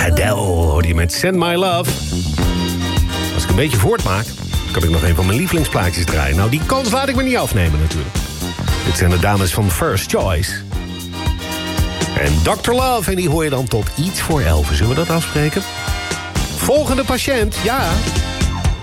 Adele hoorde je met Send My Love. Als ik een beetje voortmaak, kan ik nog een van mijn lievelingsplaatjes draaien. Nou, die kans laat ik me niet afnemen natuurlijk. Dit zijn de dames van First Choice. En Dr. Love, en die hoor je dan tot iets voor 11. Zullen we dat afspreken? Volgende patiënt, ja...